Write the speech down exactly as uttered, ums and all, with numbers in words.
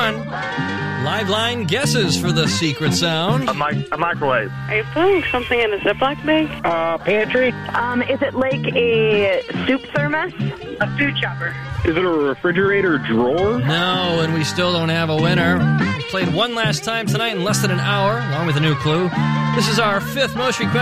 one. Live line guesses for the secret sound. A, mic- a microwave. Are you putting something in a Ziploc bag? Uh, pantry. Um, is it like a soup thermos? A food chopper. Is it a refrigerator drawer? No, and we still don't have a winner. We played one last time tonight in less than an hour, along with a new clue. This is our fifth most requested